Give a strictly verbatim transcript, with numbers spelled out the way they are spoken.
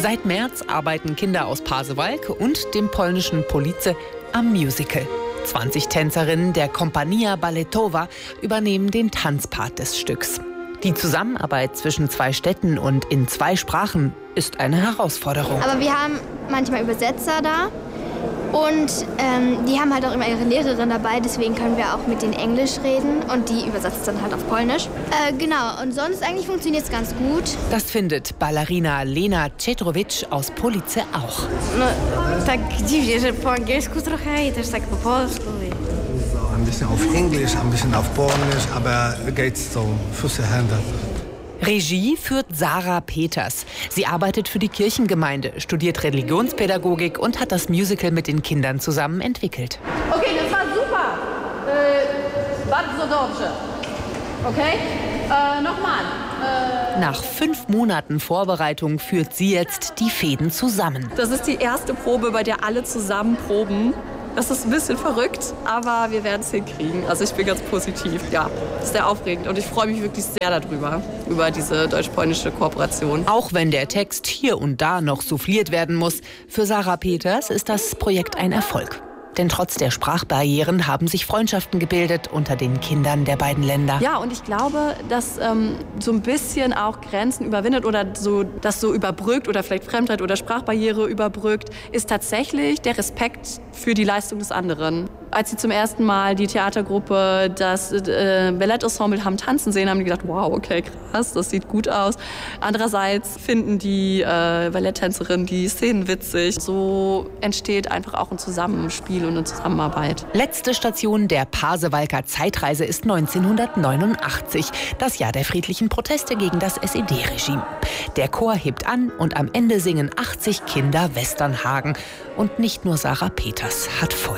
Seit März arbeiten Kinder aus Pasewalk und dem polnischen Police am Musical. zwanzig Tänzerinnen der Kompania Balletowa übernehmen den Tanzpart des Stücks. Die Zusammenarbeit zwischen zwei Städten und in zwei Sprachen ist eine Herausforderung. Aber wir haben manchmal Übersetzer da und ähm, die haben halt auch immer ihre Lehrerin dabei, deswegen können wir auch mit denen Englisch reden und die übersetzt dann halt auf Polnisch. Äh, genau, und sonst eigentlich funktioniert es ganz gut. Das findet Ballerina Lena Cietrowicz aus Police auch. No, tak dziwnie, że po angielsku trochę i też tak po polsku. Ein bisschen auf Englisch, ein bisschen auf Polnisch, aber geht's so, Füße, Hände. Regie führt Sarah Peters. Sie arbeitet für die Kirchengemeinde, studiert Religionspädagogik und hat das Musical mit den Kindern zusammen entwickelt. Okay, das war super. Äh, bardzo dobrze. Okay? Äh, nochmal. Äh Nach fünf Monaten Vorbereitung führt sie jetzt die Fäden zusammen. Das ist die erste Probe, bei der alle zusammen proben. Das ist ein bisschen verrückt, aber wir werden es hinkriegen. Also ich bin ganz positiv. Ja, das ist sehr aufregend und ich freue mich wirklich sehr darüber, über diese deutsch-polnische Kooperation. Auch wenn der Text hier und da noch souffliert werden muss, für Sarah Peters ist das Projekt ein Erfolg. Denn trotz der Sprachbarrieren haben sich Freundschaften gebildet unter den Kindern der beiden Länder. Ja, und ich glaube, dass ähm, so ein bisschen auch Grenzen überwindet oder so, das so überbrückt oder vielleicht Fremdheit oder Sprachbarriere überbrückt, ist tatsächlich der Respekt für die Leistung des anderen. Als sie zum ersten Mal die Theatergruppe das äh, Ballettensemble haben tanzen sehen, haben die gedacht, wow, okay, krass, das sieht gut aus. Andererseits finden die äh, Balletttänzerinnen die Szenen witzig. So entsteht einfach auch ein Zusammenspiel und eine Zusammenarbeit. Letzte Station der Pasewalker Zeitreise ist neunzehnhundertneunundachtzig, das Jahr der friedlichen Proteste gegen das S E D-Regime. Der Chor hebt an und am Ende singen achtzig Kinder Westernhagen. Und nicht nur Sarah Peters hat Feuer.